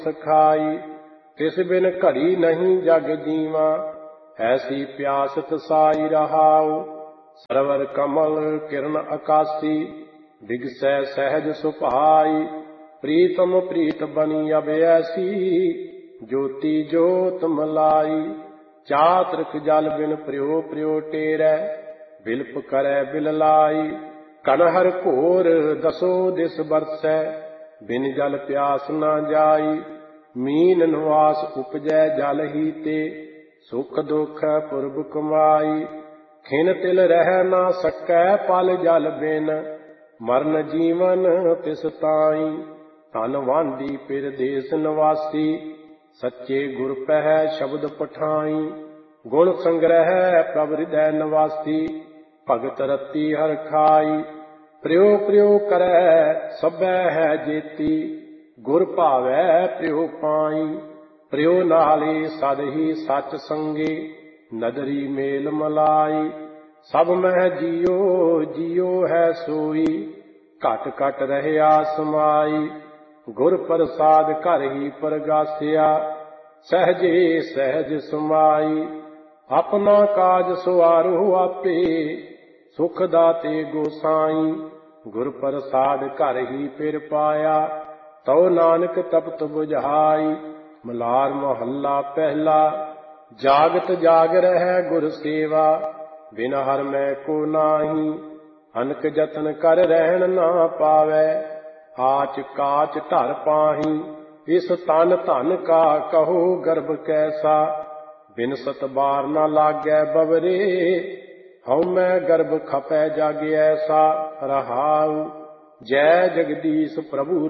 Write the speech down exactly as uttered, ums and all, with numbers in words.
सखाई। तिस बिन घड़ी नहीं जग जीवा, ऐसी प्यासत साई रहाऊ। सरवर कमल किरण आकाशी, दिगसै सहज सुभाई। प्रीतम प्रीत बनी अब ऐसी, ज्योति जोत मलाई। चातृक जल बिन प्रियो प्रियो टेरै, बिलप करै बिल लाई। कनहर घोर दसो दिस बरसै, बिन जल प्यास न जाई। मीन निवास उपजै जल ही ते, सुख दुख पुरब कमाई। खिन तिल रह न सकै पल जल बिन, मਰਨ जीवन तिस ताई। धनवांदी पिरदेस निवासी, सच्चे गुर पहै शब्द पठाई। गुण संग्रह प्रभ हृदय निवासी, भगत रति हर खाई। प्रियो प्रियो करै सबै है जेती, गुर भावै प्रियो पाई। प्रियो नाले सद ही सच संगे, नदरी मेल मलाई। सब मह जियो जियो है सोई, घट घट रहया समाई। गुर प्रसाद घर ही परगासिया, सहजे सहज समाई। अपना काज सवारो आपे, सुख दाते गोसाई। गुर प्रसाद घर ही फिर पाया, तो नानक तपत बुझाई। मलार मोहल्ला पहला, जागत जाग रह गुर सेवा। बिन हर मैं को नाही, अनक जतन कर रहन ना पावै। आच काच धर पाही, इस तन धन का कहो गर्भ कैसा। बिन सत बार न लागै बवरे, हਉ मैं गर्भ खपै जग ऐसा। रहाऊ जय जगदीश प्रभु